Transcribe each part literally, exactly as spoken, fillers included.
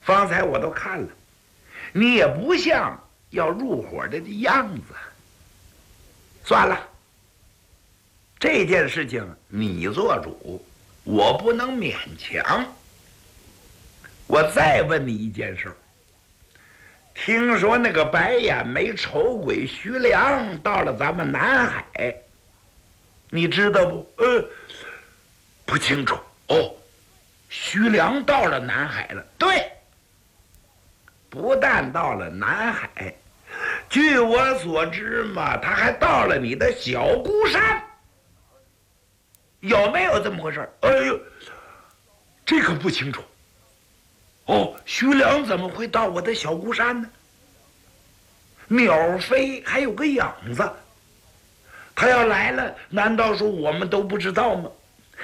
方才我都看了，你也不像要入伙的的样子。算了，这件事情你做主，我不能勉强。我再问你一件事，听说那个白眼眉丑鬼徐良到了咱们南海，你知道不？呃，不清楚。哦，徐良到了南海了。对，不但到了南海，据我所知嘛，他还到了你的小孤山，有没有这么回事？哎呦，这个不清楚。哦，徐良怎么会到我的小孤山呢？鸟飞还有个影子，他要来了，难道说我们都不知道吗？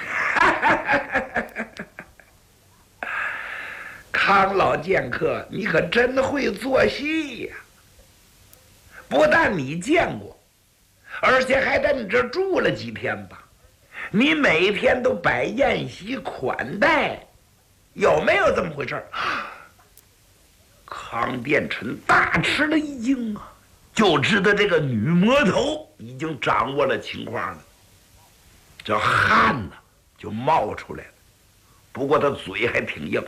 康老剑客，你可真会做戏呀！不但你见过，而且还在你这住了几天吧？你每天都摆宴席款待，有没有这么回事？康殿臣大吃了一惊啊，就知道这个女魔头已经掌握了情况了，这汗呢就冒出来了。不过他嘴还挺硬。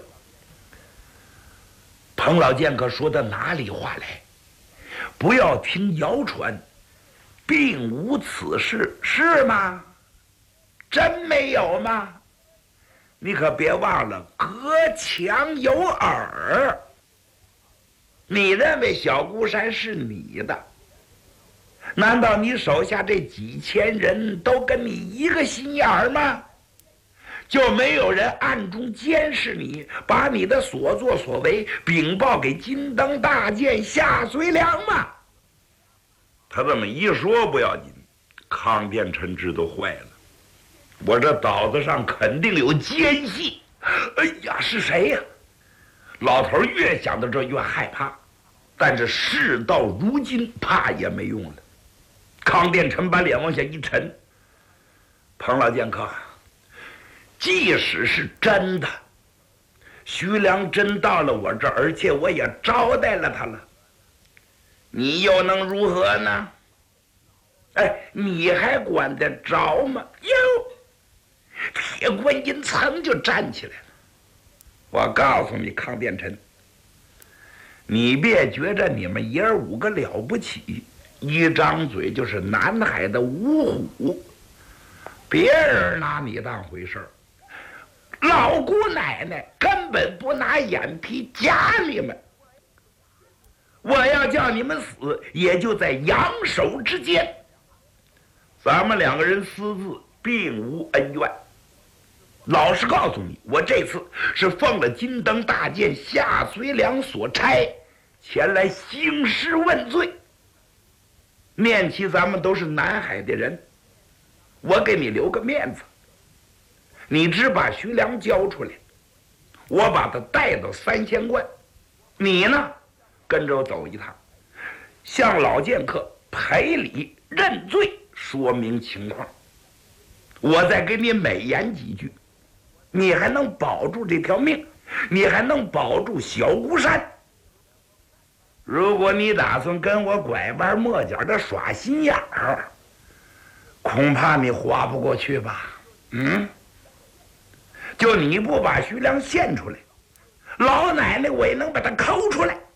彭老剑客说的哪里话来？不要听谣传，并无此事，是吗？真没有吗？你可别忘了，隔墙有耳。你认为小孤山是你的？难道你手下这几千人都跟你一个心眼儿吗？就没有人暗中监视你，把你的所作所为禀报给金灯大剑夏随良吗？他这么一说不要紧，康殿臣知道坏了，我这脑子上肯定有奸细。哎呀，是谁呀？老头越想到这越害怕，但是事到如今，怕也没用了。康殿臣把脸往下一沉，彭老剑客，即使是真的，徐良真到了我这儿，而且我也招待了他了，你又能如何呢？哎，你还管得着吗？哟，铁观音噌就站起来了。我告诉你，康殿臣，你别觉着你们爷儿五个了不起，一张嘴就是南海的五虎，别人拿你当回事儿，老姑奶奶根本不拿眼皮夹你们。我要叫你们死，也就在扬手之间。咱们两个人私自并无恩怨。老实告诉你，我这次是奉了金灯大剑夏随良所差，前来兴师问罪。念起咱们都是南海的人，我给你留个面子，你只把徐良交出来，我把他带到三仙观，你呢跟着我走一趟，向老剑客赔礼认罪，说明情况，我再给你美言几句，你还能保住这条命，你还能保住小孤山。如果你打算跟我拐弯抹角的耍心眼儿，恐怕你划不过去吧？嗯，就你不把徐良献出来，老奶奶我也能把他抠出来。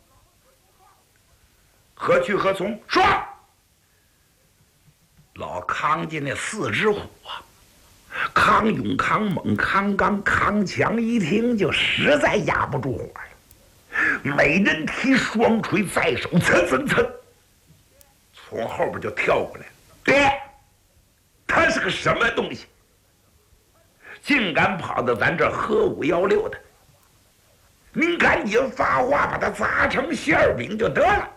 何去何从？说。老康家那四只虎啊，康勇、康猛、康刚、康强一听就实在压不住火了，每人提双锤在手，蹭蹭蹭，从后边就跳过来了。爹，他是个什么东西？竟敢跑到咱这喝五幺六的！您赶紧发话，把他砸成馅饼就得了。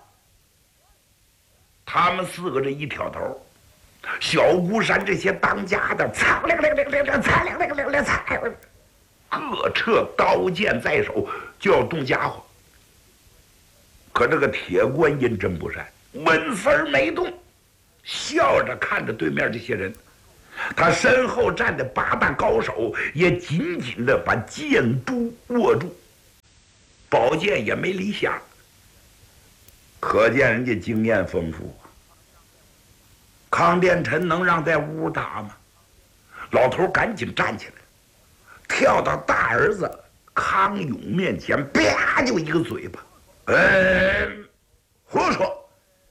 他们四个这一挑头，小孤山这些当家的，擦亮亮亮亮亮，擦亮亮亮亮，擦，各掣刀剑在手，就要动家伙。可这个铁观音真不善，纹丝没动，笑着看着对面这些人。他身后站的八大高手也紧紧地把剑都握住。 宝剑也没离下，可见人家经验丰富啊。康殿臣能让在屋打吗？老头赶紧站起来，跳到大儿子康永面前，啪就一个嘴巴。嗯，胡说！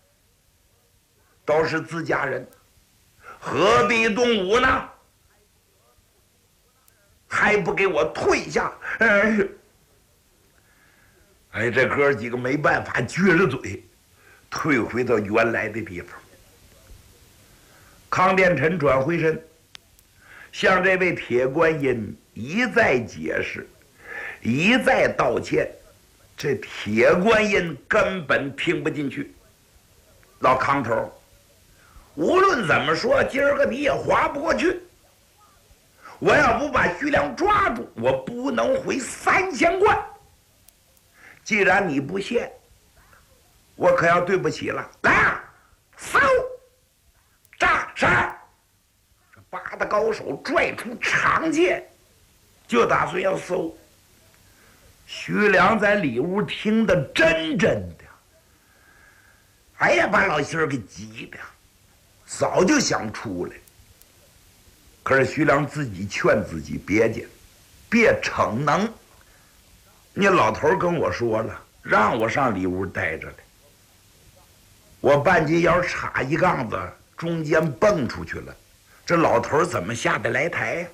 都是自家人，何必动武呢？还不给我退下！哎，哎，这哥几个没办法，撅着嘴，退回到原来的地方。康殿臣转回身，向这位铁观音一再解释，一再道歉。这铁观音根本听不进去。老康头，无论怎么说，今儿个你也划不过去。我要不把徐良抓住，我不能回三仙观。既然你不信，我可要对不起了。来啊，搜！炸杀！这八大高手拽出长剑，就打算要搜。徐良在里屋听得真真的，哎呀，把老心儿给急的，早就想出来。可是徐良自己劝自己别介，别逞能。你老头跟我说了，让我上里屋待着来。我半截腰插一杠子，中间蹦出去了，这老头怎么下得来台呀？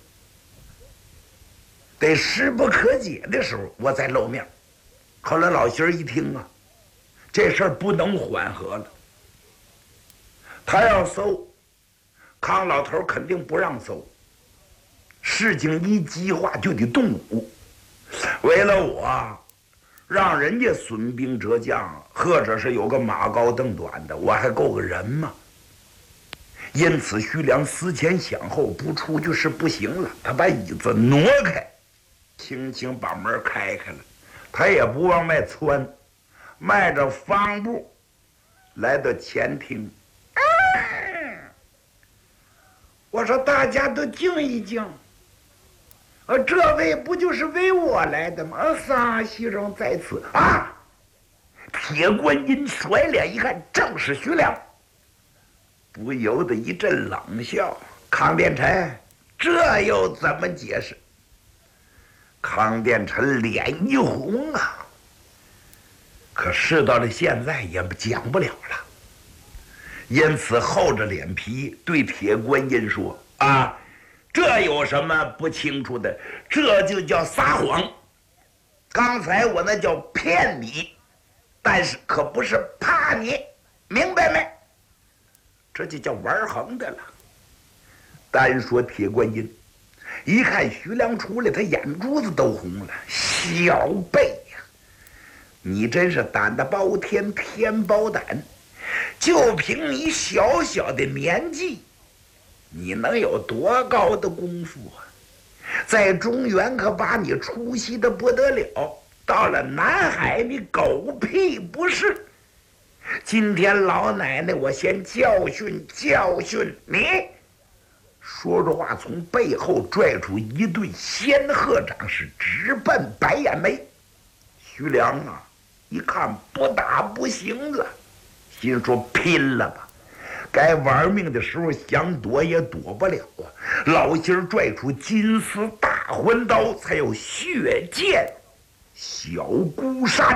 得势不可解的时候，我再露面。后来老媳儿一听啊，这事儿不能缓和了。他要搜，康老头肯定不让搜。事情一激化就得动武。为了我，让人家损兵折将，或者是有个马高凳短的，我还够个人吗？因此，徐良思前想后，不出去是不行了。他把椅子挪开，轻轻把门开开了，他也不往外窜，迈着方步来到前厅。哎，我说大家都静一静。呃，这位不就是为我来的吗？撒西人在此啊！铁观音甩脸一看，正是徐良，不由得一阵冷笑。康殿臣，这又怎么解释？康殿臣脸一红啊，可事到了现在也讲不了了，因此厚着脸皮对铁观音说：“啊。”这有什么不清楚的？这就叫撒谎。刚才我那叫骗你，但是可不是怕你，明白没？这就叫玩横的了。单说铁观音，一看徐良出来，他眼珠子都红了。小辈呀，你真是胆大包天，天包胆！就凭你小小的年纪，你能有多高的功夫啊？在中原可把你出息的不得了，到了南海你狗屁不是。今天老奶奶我先教训教训你。说着话，从背后拽出一对仙鹤掌，是直奔白眼眉。徐良啊，一看不打不行了，心说拼了吧。该玩命的时候想躲也躲不了啊！老心儿拽出金丝大环刀，才有血溅小孤山。